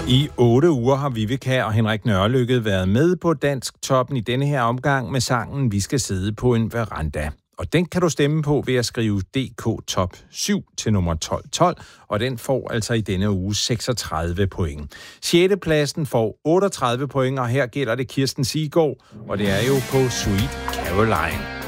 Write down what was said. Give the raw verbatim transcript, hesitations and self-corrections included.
I otte uger har Viveca og Henrik Nørrelykke været med på Dansk Toppen i denne her omgang med sangen Vi skal sidde på en veranda. Og den kan du stemme på ved at skrive D K Top syv til nummer tolv tolv, og den får altså i denne uge seksogtredive point. sjette pladsen får otteogtredive point, og her gælder det Kirsten Siggaard, og det er jo på Sweet Caroline.